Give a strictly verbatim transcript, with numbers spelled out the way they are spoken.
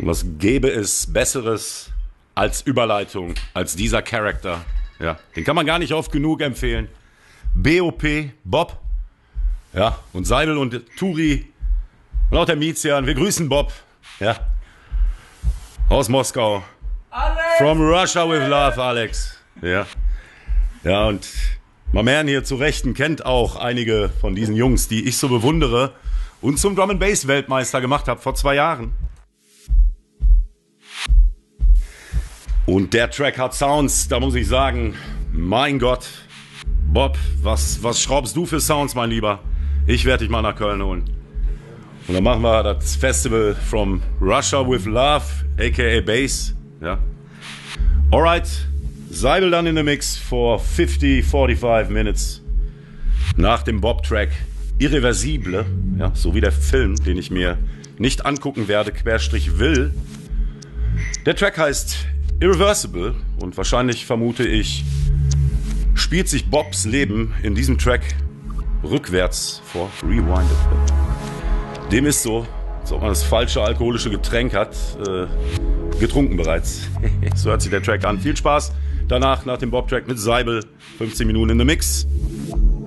Was gäbe es Besseres als Überleitung, als dieser Charakter? Ja, den kann man gar nicht oft genug empfehlen. B O P, Bob, ja, und Seibel und Turi und auch der Mizian. Wir grüßen Bob, ja, aus Moskau. Alex! From Russia with Love, Alex. Ja, ja, und mein Man hier zu Rechten kennt auch einige von diesen Jungs, die ich so bewundere und zum Drum and Bass Weltmeister gemacht habe vor zwei Jahren. Und der Track hat Sounds, da muss ich sagen, mein Gott, Bob, was, was schraubst du für Sounds, mein Lieber? Ich werde dich mal nach Köln holen. Und dann machen wir das Festival from Russia with Love, aka Bass. Ja. Alright, Seibel dann in the mix for fifty, forty-five minutes. Nach dem Bob-Track Irreversible, ja, so wie der Film, den ich mir nicht angucken werde, Querstrich will. Der Track heißt Irreversible und wahrscheinlich, vermute ich, spielt sich Bobs Leben in diesem Track rückwärts vor. Rewinded. Dem ist so, als ob man das falsche alkoholische Getränk hat, äh, getrunken bereits. So hört sich der Track an. Viel Spaß danach, nach dem Bob-Track mit Seibel. fünfzehn Minuten in the Mix.